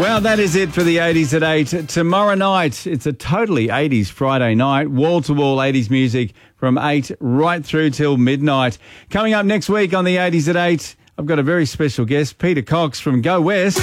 Well, that is it for the 80s at 8. Tomorrow night, it's a totally 80s Friday night. Wall-to-wall 80s music from 8 right through till midnight. Coming up next week on the 80s at 8, I've got a very special guest, Peter Cox from Go West.